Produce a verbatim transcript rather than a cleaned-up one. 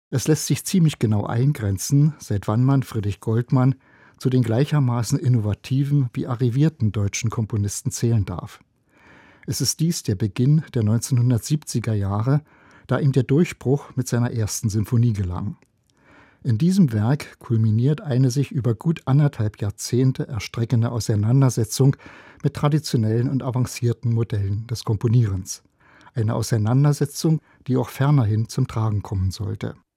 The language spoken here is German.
Es lässt sich ziemlich genau eingrenzen, seit wann man Friedrich Goldmann zu den gleichermaßen innovativen wie arrivierten deutschen Komponisten zählen darf. Es ist dies der Beginn der neunzehnhundertsiebziger Jahre, da ihm der Durchbruch mit seiner ersten Sinfonie gelang. In diesem Werk kulminiert eine sich über gut anderthalb Jahrzehnte erstreckende Auseinandersetzung mit traditionellen und avancierten Modellen des Komponierens. Eine Auseinandersetzung, die auch fernerhin zum Tragen kommen sollte.